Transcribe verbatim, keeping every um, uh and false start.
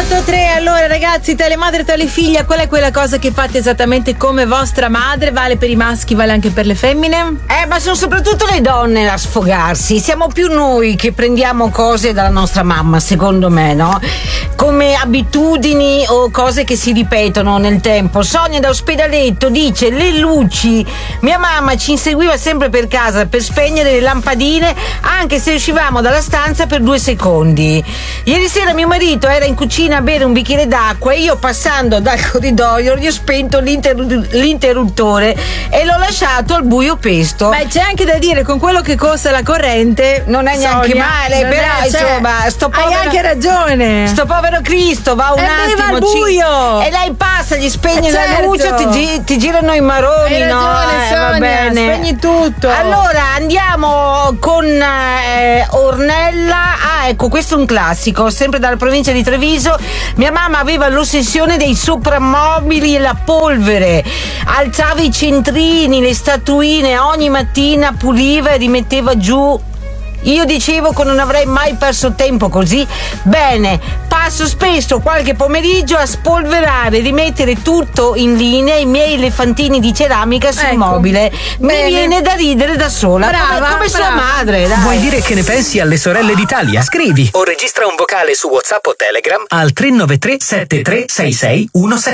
otto tre, allora ragazzi, telemadre, telefiglia, qual è quella cosa che fate esattamente come vostra madre? Vale per i maschi, vale anche per le femmine? Eh, ma sono soprattutto le donne a sfogarsi. Siamo più noi che prendiamo cose dalla nostra mamma, secondo me, no? Come abitudini o cose che si ripetono nel tempo. Sonia da Ospedaletto dice: le luci. Mia mamma ci inseguiva sempre per casa per spegnere le lampadine, anche se uscivamo dalla stanza per due secondi. Ieri sera mio marito era in cucina a bere un bicchiere d'acqua e io, passando dal corridoio, gli ho spento l'inter- l'interruttore e l'ho lasciato al buio pesto. Beh, c'è anche da dire, con quello che costa la corrente non è neanche Sonia, male, non però è, cioè, insomma, sto povero, hai anche ragione. Sto povero Cristo va un e attimo al buio. Ci, e lei passa, gli spegne eh la certo. luce, ti, gi- ti girano i maroni. Hai ragione, no? Eh, Sonia, va bene. spegni tutto. Allora andiamo con eh, Ornella. Ah, ecco, questo è un classico, sempre dalla provincia di Treviso. Mia mamma aveva l'ossessione dei soprammobili e la polvere, alzava i centrini, le statuine, ogni mattina puliva e rimetteva giù. Io dicevo che non avrei mai perso tempo così. Bene, passo spesso qualche pomeriggio a spolverare, rimettere tutto in linea, i miei elefantini di ceramica sul ecco. mobile. Bene. Mi viene da ridere da sola, brava, come, come sua brava. madre, dai. Vuoi dire che ne pensi alle sorelle d'Italia? Scrivi o registra un vocale su WhatsApp o Telegram al tre nove tre sette tre sei sei uno sette.